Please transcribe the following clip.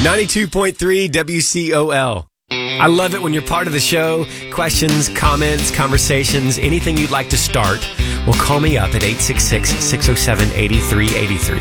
92.3 WCOL. I love it when you're part of the show. Questions, comments, conversations, anything you'd like to start. Well, call me up at 866-607-8383.